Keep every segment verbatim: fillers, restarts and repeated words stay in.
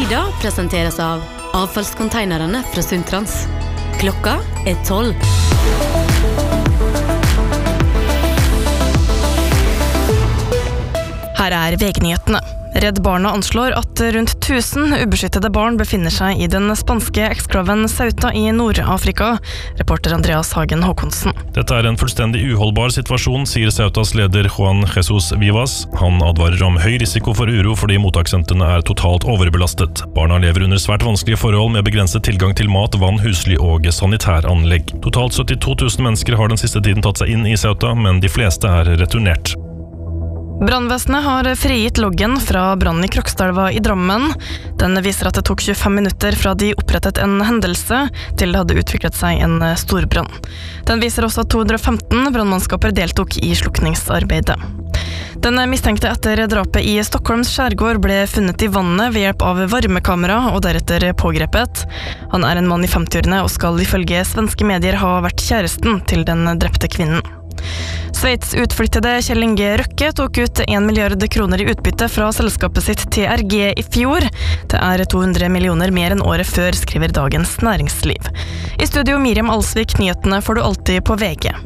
Lyda presenteres av avfallskonteinerne fra Suntrans. Klokka er tolv. Her er V G-nyhetene. Redd Barna anslår at rundt tusen ubeskyttede barn befinner seg i den spanske eksklaven Ceuta i Nord-Afrika. Reporter Andreas Hagen Håkonsen. Dette er en fullstendig uholdbar situasjon, sier Ceutas leder Juan Jesus Vivas. Han advarer om høy risiko for uro fordi mottakssentrene er totalt overbelastet. Barna lever under svært vanskelige forhold med begrenset tilgang til mat, vann, husly og sanitæranlegg. Totalt syttito tusen mennesker har den siste tiden tatt seg inn i Ceuta, men de fleste er returnert. Brannvesenet har frigitt loggen fra brannen i Krokstadelva i Drammen. Den viser at det tok tjuefem minutter fra de opprettet en hendelse til det hadde utviklet seg en storbrann. Den viser også at to hundre og femten brannmannskaper deltok i slukningsarbeidet. Den mistenkte etter drapet i Stockholms skjærgård ble funnet i vannet ved hjelp av varmekamera og deretter pågrepet. Han er en mann i femtiårene og skal ifølge svenske medier ha vært kjæresten til den drepte kvinnen. Sveits utflyttede Kjell Inge Røkke tok ut en milliard kroner i utbytte fra selskapet sitt T R G i fjor. Det er to hundre millioner mer enn året før, skriver Dagens Næringsliv. I studio Miriam Alsvik, nyhetene får du alltid på V G.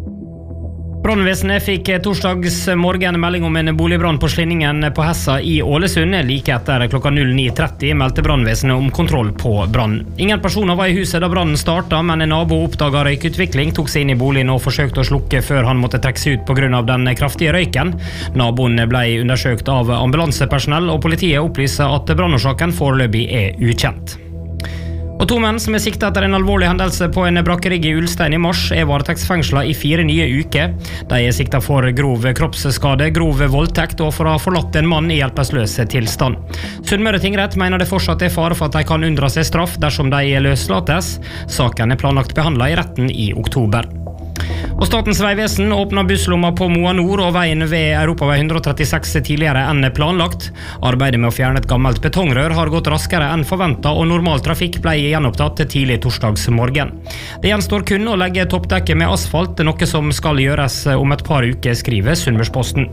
Brannvesenet fikk torsdags morgen melding om en boligbrann på Slinningen på Hessa i Ålesund. Like etter klokka ni tretti meldte brannvesenet om kontroll på brann. Ingen personer var i huset da brannen startet, men en nabo oppdaget røykutvikling, tok seg inn i boligen og forsøkte å slukke før han måtte trekke seg ut på grunn av den kraftige røyken. Naboen ble undersøkt av ambulansepersonell, og politiet opplyser at brannårsaken foreløpig er ukjent. Og to menn som er siktet etter en alvorlig hendelse på en brakkerigg i Ulstein i mars er varetektsfengslet i fire nye uker. De er siktet for grov kroppsskade, grov voldtekt og for å ha forlatt en mann i hjelpeløs tilstand. Sunnmøre tingrett mener det fortsatt er fare for at de kan unndra seg straff dersom de løslates. Saken er planlagt behandlet i retten i oktober. Og Statens vegvesen åpnet busslomma på Moa Nord og veien ved Europavei ett trettiseks tidligere enn planlagt. Arbeidet med å fjerne et gammelt betongrør har gått raskere enn forventet, og normal trafikk ble gjenopptatt tidlig torsdagsmorgen. Det gjenstår kun å legge toppdekket med asfalt, noe som skal gjøres om et par uker, skriver Sunnmørsposten.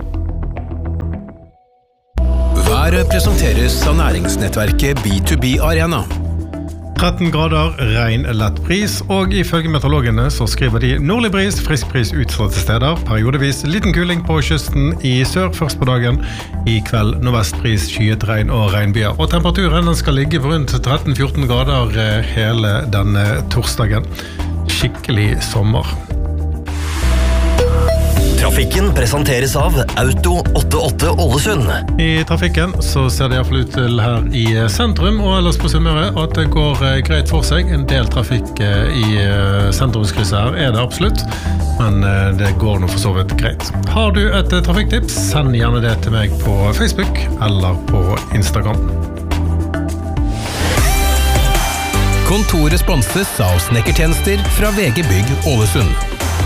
Været presenteres av næringsnettverket B to B Arena. tretten grader, regn, lett bris, og ifølge meteorologene så skriver de nordlig bris, frisk bris utsatte steder, periodevis liten kuling på kysten i sør først på dagen, i kveld nordvest bris, skyet regn og regnbyer. Og temperaturen den skal ligge på rundt tretten til fjorten grader hele denne torsdagen. Skikkelig sommer. Trafikken presenteres av Auto åttiåtte Ålesund. I trafikken så ser det i hvert fall ut til her i sentrum og ellers på Sunnmøre at det går greit for seg. En del trafikk i sentrumskrysset her er det absolutt, men det går nå for så vidt greit. Har du et trafikktips, send gjerne det til meg på Facebook eller på Instagram. Kontoret sponses av snekkertjenester fra V G Bygg Ålesund.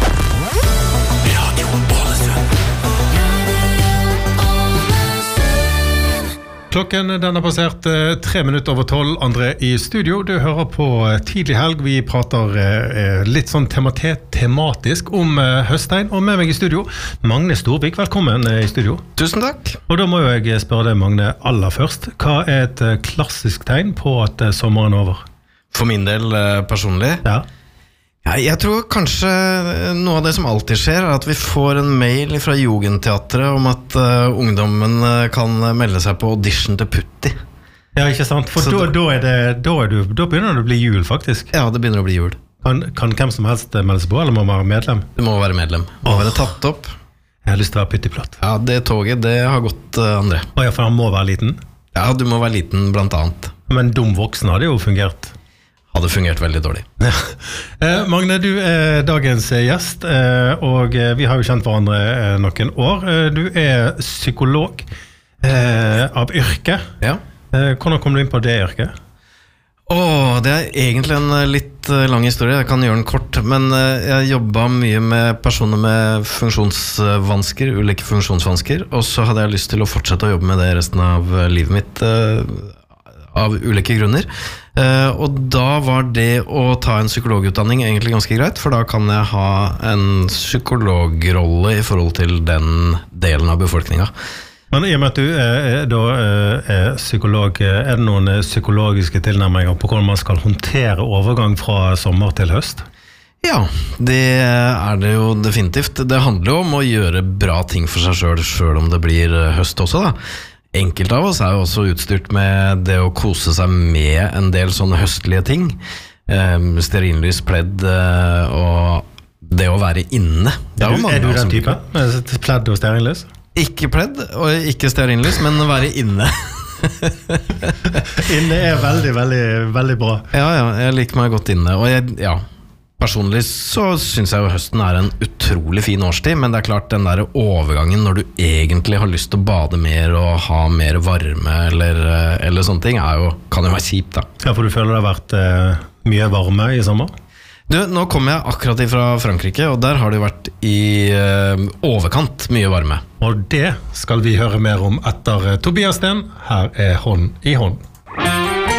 Klokken den har passert tre minutter over tolv. André i studio. Du hører på Tidlig helg. Vi prater eh, litt sånn tematet, tematisk om eh, høsttegn. Og med meg i studio, Magne Storvik. Velkommen eh, i studio. Tusen takk. Og da må jo jeg spørre deg, Magne, aller først. Hva er et eh, klassisk tegn på at eh, sommeren er over? For min del eh, personlig? Ja. Ja, jeg tror kanskje noe av det som alltid skjer er at vi får en mail fra Jugendteatret om at uh, ungdommen kan melde seg på audition til Putti. Ja, ikke sant? For da, da, er det, da, er du, da begynner det å bli jul, faktisk. Ja, det begynner å bli jul. Kan, kan hvem som helst melde seg på, eller må man være medlem? Du må være medlem. Må oh. være tatt opp. Jeg har lyst til å være Puttiplott. Ja, det toget, det har gått, uh, André. Å ja, for han må være liten? Ja, du må være liten blant annet. Men dum voksen hadde jo fungert. Hadde fungert veldig dårlig. Ja. Eh, Magne, du er dagens gjest, eh, og vi har jo kjent hverandre eh, noen år. Eh, du er psykolog eh, av yrke. Ja. Eh, hvordan kom du inn på det yrket? Åh, det er egentlig en litt lang historie. Jeg kan gjøre den kort, men jeg jobbet mye med personer med funksjonsvansker, ulike funksjonsvansker, og så hadde jeg lyst til å fortsette å jobbe med det resten av livet mitt, av ulike grunner. Uh, og da var det å ta en psykologutdanning egentlig ganske greit, for da kan jeg ha en psykologrolle i forhold til den delen av befolkningen. Men i og med at du er, da, er psykolog, er det noen psykologiske tilnærminger på hvordan man skal håndtere overgang fra sommer til høst? Ja, det er det jo definitivt. Det handler jo om å gjøre bra ting for seg selv, selv om det blir høst også da. Enkelte av oss er jo også utstyrt med det å kose seg med en del sånne høstlige ting. Stearinlys, pledd og det å være inne. Er du, er du den type? Pledd og stearinlys? Ikke pledd, og ikke stearinlys, men være inne. Inne er veldig, veldig, veldig bra. Ja, ja, jeg liker meg godt inne. Og jeg, ja, personlig så synes jeg jo høsten er en utrolig fin årstid, men det er klart den der overgangen når du egentlig har lyst til å bade mer og ha mer varme eller, eller sånne ting, er jo, kan jo være kjipt da. Ja, for du føler det har vært eh, mye varme i sommer? Du, nå kommer jeg akkurat fra Frankrike, og der har det vært i uh, overkant mye varme. Og det skal vi høre mer om etter Tobias Sten. Her er Hånd i hånd.